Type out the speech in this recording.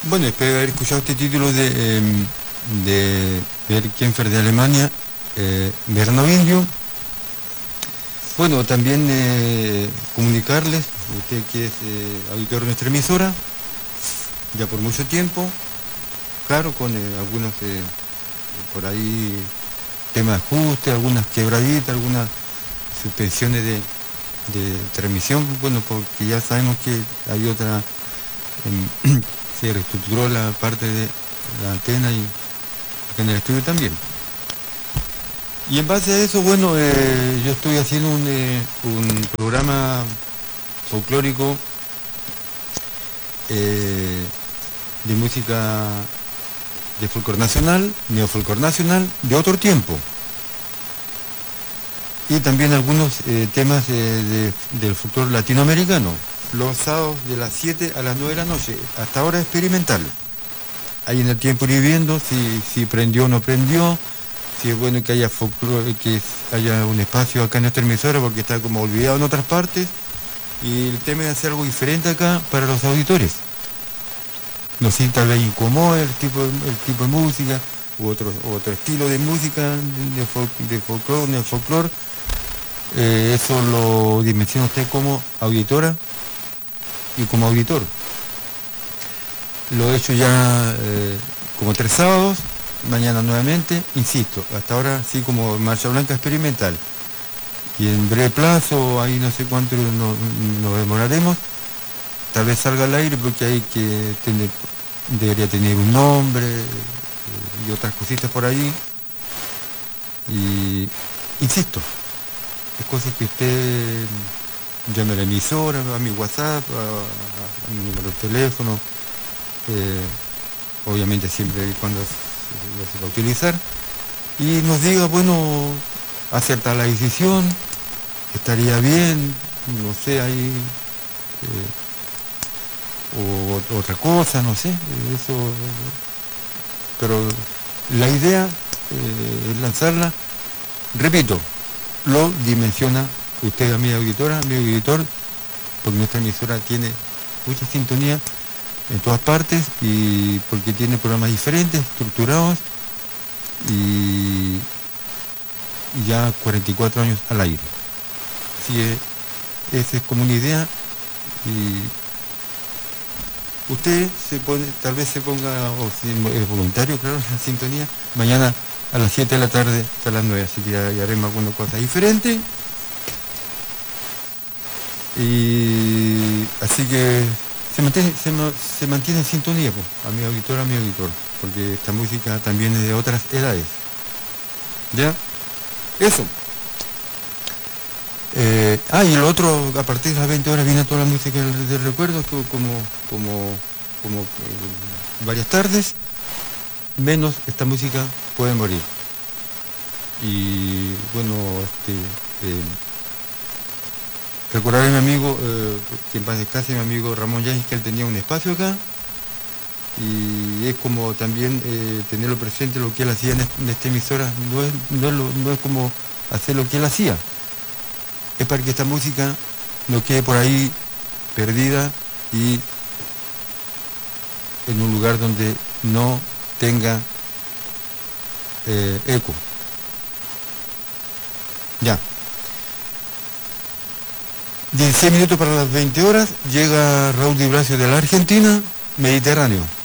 Bueno, espero haber escuchado este título de Kempfer de Alemania, Verano Indio. Bueno, también comunicarles, usted que es auditor de nuestra emisora, ya por mucho tiempo, claro, con algunos por ahí temas de ajuste, algunas quebraditas, algunas suspensiones de transmisión, bueno, porque ya sabemos que hay otra, se reestructuró la parte de la antena y en el estudio también. Y en base a eso, bueno, yo estoy haciendo un programa folclórico de música de folclore nacional, neofolclore nacional, de otro tiempo. Y también algunos temas del folclore latinoamericano, los sábados de las 7 a las 9 de la noche, hasta ahora experimental. Ahí en el tiempo ir viendo si prendió o no prendió, si es bueno que haya folclore, que haya un espacio acá en nuestra emisora porque está como olvidado en otras partes, y el tema es hacer algo diferente acá para los auditores. No sé, tal vez incomoda el tipo de música, u otro estilo de música de folclore, de folclore. Eso lo dimensiona usted como auditora y como auditor. Lo he hecho ya como 3 sábados, mañana nuevamente, insisto, hasta ahora sí como marcha blanca experimental. Y en breve plazo, ahí no sé cuánto nos demoraremos, tal vez salga al aire porque hay que debería tener un nombre y otras cositas por ahí. Y insisto, es cosas que usted llame a la emisora, a mi WhatsApp, a mi número de teléfono, obviamente siempre y cuando se va a utilizar, y nos diga, bueno, acertar la decisión, estaría bien, no sé, ahí, o otra cosa, no sé, eso, pero la idea es lanzarla, repito, lo dimensiona usted, amiga auditora, amigo auditor, porque nuestra emisora tiene mucha sintonía en todas partes y porque tiene programas diferentes, estructurados y ya 44 años al aire. Así que esa es como una idea y usted tal vez se ponga, o si es voluntario, claro, en la sintonía, mañana a las 7 de la tarde hasta las 9, así que ya haremos alguna cosa diferente. Y así que se mantiene en sintonía, pues, a mi auditor, porque esta música también es de otras edades. ¿Ya? Eso. Y lo otro, a partir de las 20 horas viene toda la música de recuerdo, como varias tardes, menos esta música puede morir. Y bueno, recordar a mi amigo, que en paz descanse, mi amigo Ramón Yáñez, que él tenía un espacio acá, y es como también tenerlo presente lo que él hacía en esta emisora, no es como hacer lo que él hacía, es para que esta música no quede por ahí perdida y en un lugar donde no tenga eco. Ya. 16 minutos para las 20 horas, llega Raúl Di Blasio de la Argentina, Mediterráneo.